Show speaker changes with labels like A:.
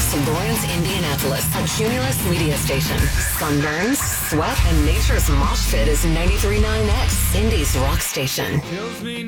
A: X, Lawrence, Indianapolis, a Cumulus media station. Sunburns, sweat, and nature's mosh pit is 93.9 X, Indy's rock station.
B: Kills me